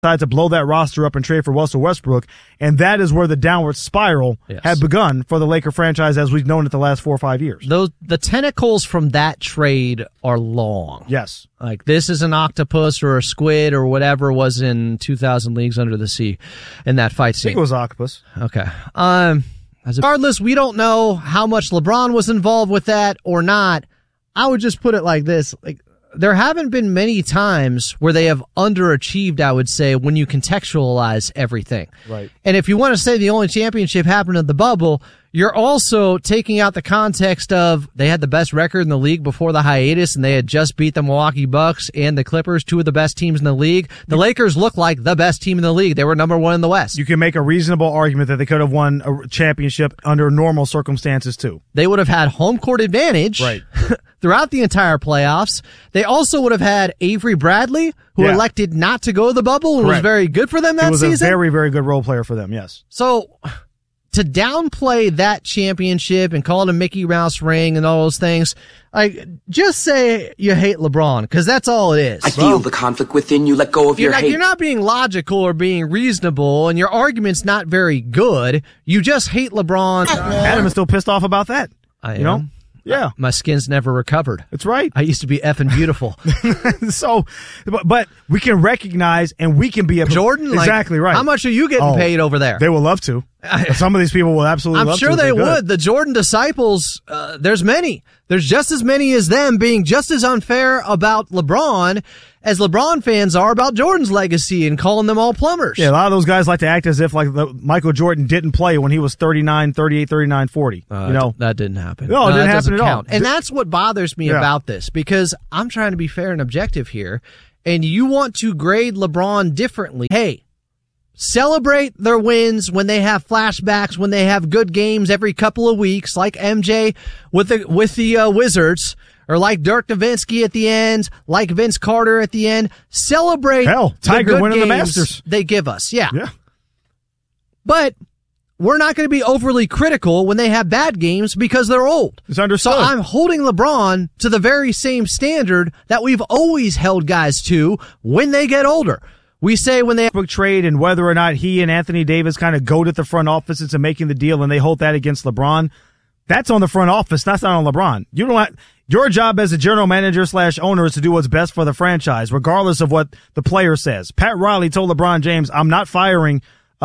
decided to blow that roster up and trade for Russell Westbrook, and that is where the downward spiral had begun for the Laker franchise as we've known it the last 4 or 5 years. The tentacles from that trade are long. Yes. Like, this is an octopus or a squid or whatever was in 2000 Leagues Under the Sea in that fight scene. I think it was octopus. Okay. Regardless, we don't know how much LeBron was involved with that or not. I would just put it like this. There haven't been many times where they have underachieved, I would say, when you contextualize everything. Right. And if you want to say the only championship happened in the bubble, you're also taking out the context of they had the best record in the league before the hiatus, and they had just beat the Milwaukee Bucks and the Clippers, two of the best teams in the league. The Lakers look like the best team in the league. They were number one in the West. You can make a reasonable argument that they could have won a championship under normal circumstances, too. They would have had home court advantage. Right. Throughout the entire playoffs. They also would have had Avery Bradley, who elected not to go to the bubble and was very good for them that season. He was a very, very good role player for them, yes. So, to downplay that championship and call it a Mickey Mouse ring and all those things, just say you hate LeBron, because that's all it is. I feel the conflict within you. Let go of your hate. You're not being logical or being reasonable, and your argument's not very good. You just hate LeBron. Adam is still pissed off about that. I am. Know? Yeah. My skin's never recovered. That's right. I used to be effing beautiful. So, but we can recognize and we can be Jordan, exactly right. How much are you getting paid over there? They will love to. Some of these people will absolutely love to. I'm sure they would. The Jordan disciples, there's many. There's just as many as them being just as unfair about LeBron as LeBron fans are about Jordan's legacy and calling them all plumbers. Yeah, a lot of those guys like to act as if Michael Jordan didn't play when he was 39, 38, 39, 40. That didn't happen. No, it didn't happen at all. And that's what bothers me about this, because I'm trying to be fair and objective here, and you want to grade LeBron differently. Hey, celebrate their wins when they have flashbacks, when they have good games every couple of weeks, like MJ with the Wizards, or like Dirk Nowitzki at the end, like Vince Carter at the end. Celebrate Tiger winning the games Masters they give us. Yeah. Yeah. But we're not going to be overly critical when they have bad games because they're old. It's understood. So I'm holding LeBron to the very same standard that we've always held guys to when they get older. We say when they have trade and whether or not he and Anthony Davis kind of goaded the front office into making the deal, and they hold that against LeBron. That's on the front office. That's not on LeBron. You don't have, your job as a general manager / owner is to do what's best for the franchise, regardless of what the player says. Pat Riley told LeBron James, I'm not firing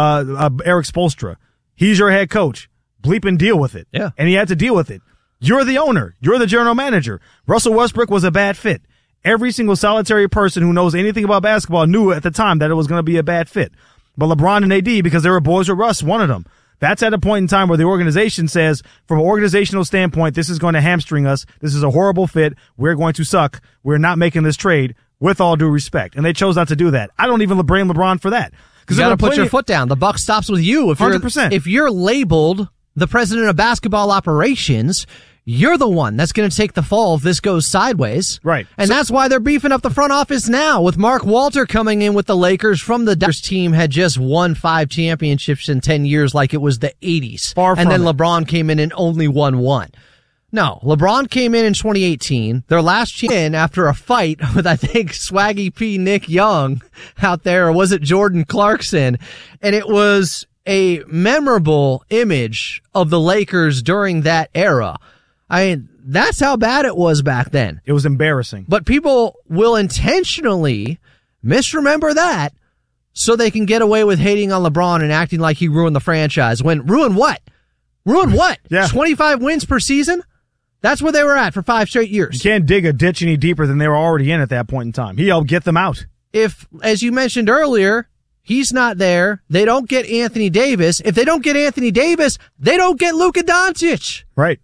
Eric Spoelstra. He's your head coach. Bleep and deal with it. Yeah. And he had to deal with it. You're the owner. You're the general manager. Russell Westbrook was a bad fit. Every single solitary person who knows anything about basketball knew at the time that it was going to be a bad fit. But LeBron and AD, because they were boys with Russ, wanted them. That's at a point in time where the organization says, from an organizational standpoint, this is going to hamstring us. This is a horrible fit. We're going to suck. We're not making this trade, with all due respect. And they chose not to do that. I don't even blame LeBron for that. You got to put your foot down. The buck stops with you. If 100%. If you're labeled the president of basketball operations, you're the one that's going to take the fall if this goes sideways. Right. And that's why they're beefing up the front office now, with Mark Walter coming in with the Lakers from the Dodgers team had just won 5 championships in 10 years like it was the 80s. And then LeBron came in and only won 1. No, LeBron came in 2018, their last champion after a fight with, I think, Swaggy P. Nick Young out there, or was it Jordan Clarkson? And it was a memorable image of the Lakers during that era. I mean, that's how bad it was back then. It was embarrassing. But people will intentionally misremember that so they can get away with hating on LeBron and acting like he ruined the franchise. Ruin what? Ruin what? Yeah. 25 wins per season? That's where they were at for 5 straight years. You can't dig a ditch any deeper than they were already in at that point in time. He helped get them out. If, as you mentioned earlier, he's not there, they don't get Anthony Davis. If they don't get Anthony Davis, they don't get Luka Doncic. Right.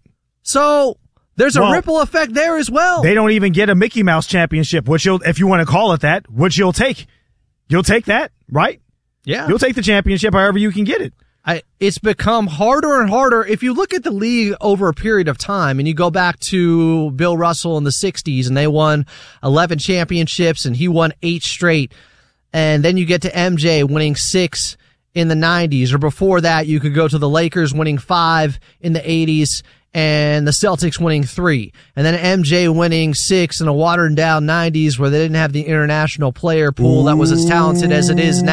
So there's a ripple effect there as well. They don't even get a Mickey Mouse championship, which if you want to call it that, which you'll take. You'll take that, right? Yeah. You'll take the championship however you can get it. It's become harder and harder. If you look at the league over a period of time and you go back to Bill Russell in the 60s and they won 11 championships and he won 8 straight. And then you get to MJ winning 6 in the 90s, or before that you could go to the Lakers winning 5 in the 80s and the Celtics winning 3. And then MJ winning 6 in a watered down 90s where they didn't have the international player pool that was as talented as it is now.